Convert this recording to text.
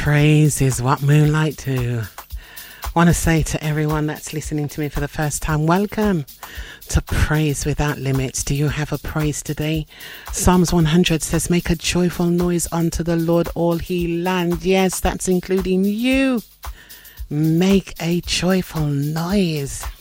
Praise is what moonlight do. Want to say to everyone that's listening to me for the first time, welcome to Praise Without Limits. Do you have a praise today? Psalms 100 says, make a joyful noise unto the Lord, all he land. Yes, that's including you. Make a joyful noise.